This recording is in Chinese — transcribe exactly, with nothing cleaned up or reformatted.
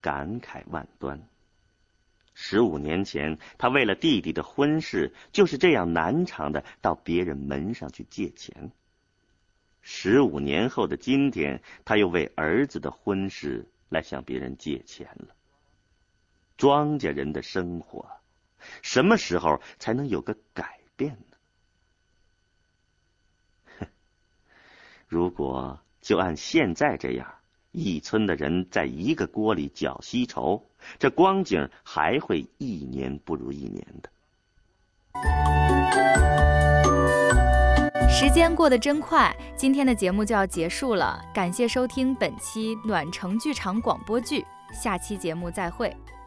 感慨万端。十五年前，他为了弟弟的婚事，就是这样难偿的到别人门上去借钱。十五年后的今天，他又为儿子的婚事来向别人借钱了。庄稼人的生活，什么时候才能有个改变呢？哼，如果就按现在这样，一村的人在一个锅里搅稀稠，这光景还会一年不如一年的。 时间过得真快，今天的节目就要结束了，感谢收听本期暖城剧场广播剧，下期节目再会。